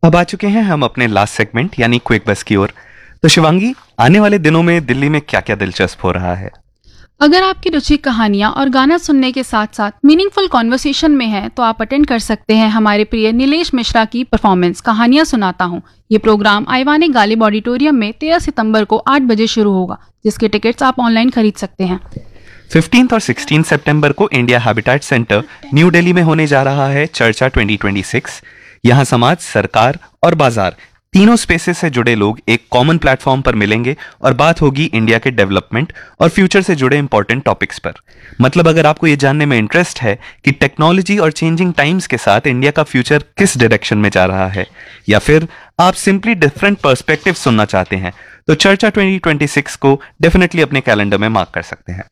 अब आ चुके हैं हम अपने लास्ट सेगमेंट यानी क्विक बस की ओर। तो शिवांगी, आने वाले दिनों में दिल्ली में क्या क्या दिलचस्प हो रहा है? अगर आपकी रुचि कहानियां और गाना सुनने के साथ साथ मीनिंगफुल कॉन्वर्सेशन में है तो आप अटेंड कर सकते हैं हमारे प्रिय नीलेश मिश्रा की परफॉर्मेंस कहानियां सुनाता हूं। ये प्रोग्राम आईवानी गालिब ऑडिटोरियम में 13 सितंबर को 8 बजे शुरू होगा, जिसके टिकट्स आप ऑनलाइन खरीद सकते हैं। 15 और 16 सितंबर को India habitat centre new Delhi में होने जा रहा है चर्चा 2026। यहाँ समाज, सरकार और बाजार तीनों स्पेसेस से जुड़े लोग एक कॉमन प्लेटफॉर्म पर मिलेंगे और बात होगी इंडिया के डेवलपमेंट और फ्यूचर से जुड़े इंपॉर्टेंट टॉपिक्स पर। मतलब अगर आपको ये जानने में इंटरेस्ट है कि टेक्नोलॉजी और चेंजिंग टाइम्स के साथ इंडिया का फ्यूचर किस डायरेक्शन में जा रहा है, या फिर आप सिंपली डिफरेंट पर्सपेक्टिव सुनना चाहते हैं, तो चर्चा 2026 को डेफिनेटली अपने कैलेंडर में मार्क कर सकते हैं।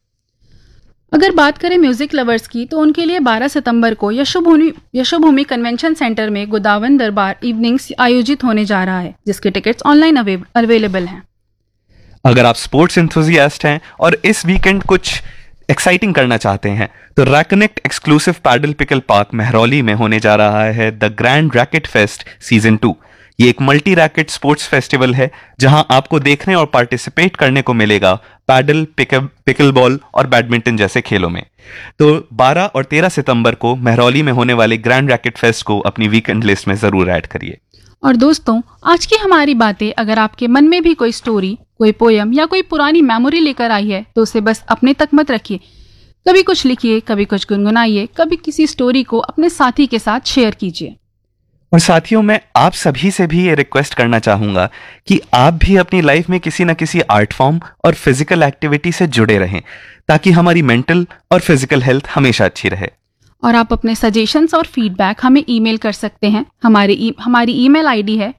अगर बात करें म्यूजिक लवर्स की तो उनके लिए 12 सितंबर को यशोभूमि कन्वेंशन सेंटर में गोदावन दरबार इवनिंग्स आयोजित होने जा रहा है, जिसके टिकट्स ऑनलाइन अवेलेबल हैं। अगर आप स्पोर्ट्स एंथुजियास्ट हैं और इस वीकेंड कुछ एक्साइटिंग करना चाहते हैं तो रैकनेक्ट exclusive pedal pickle park Mehrauli में होने जा रहा है the grand racket fest season 2। ये एक मल्टी रैकेट स्पोर्ट्स फेस्टिवल है जहां आपको देखने और पार्टिसिपेट करने को मिलेगा पैडल, पिकल बॉल और बैडमिंटन जैसे खेलों में। तो 12 और 13 सितंबर को मेहरौली में होने वाले ग्रैंड रैकेट फेस्ट को अपनी वीकेंड लिस्ट में जरूर ऐड करिए। और दोस्तों, आज की हमारी बातें अगर आपके मन में भी कोई स्टोरी, कोई पोयम या कोई पुरानी मेमोरी लेकर आई है तो उसे बस अपने तक मत रखिए। कभी कुछ लिखिए, कभी कुछ गुनगुनाइए, कभी किसी स्टोरी को अपने साथी के साथ शेयर कीजिए। और साथियों, मैं आप सभी से भी ये रिक्वेस्ट करना चाहूंगा कि आप भी अपनी लाइफ में किसी न किसी आर्ट फॉर्म और फिजिकल एक्टिविटी से जुड़े रहें, ताकि हमारी मेंटल और फिजिकल हेल्थ हमेशा अच्छी रहे। और आप अपने सजेशंस और फीडबैक हमें ईमेल कर सकते हैं। हमारी ईमेल आईडी है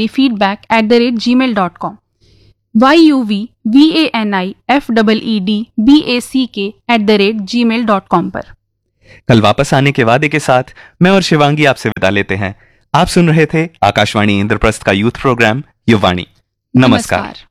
yuvanifeedback@gmail.com, yuvanifeedback@gmail.com पर। कल वापस आने के वादे के साथ मैं और शिवांगी आपसे विदा लेते हैं। आप सुन रहे थे आकाशवाणी इंद्रप्रस्थ का यूथ प्रोग्राम युवाणी। नमस्कार।